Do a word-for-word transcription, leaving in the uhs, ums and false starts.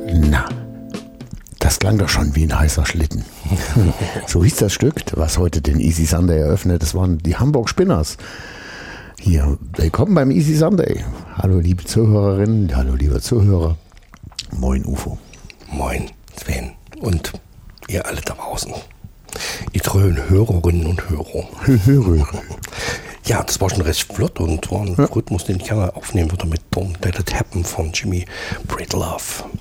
Na, das klang doch schon wie ein heißer Schlitten. So hieß das Stück, was heute den Easy Sunday eröffnet. Das waren die Hamburg Spinners. Hier, willkommen beim Easy Sunday. Hallo liebe Zuhörerinnen, hallo liebe Zuhörer. Moin Ufo. Moin Sven und ihr alle da draußen. Ihr treuen Hörerinnen und Hörer. Hörer. Ja, das war schon recht flott und war ein ja. Rhythmus, den ich gerne aufnehmen würde mit Don't Let It Happen von Jimmy Breedlove.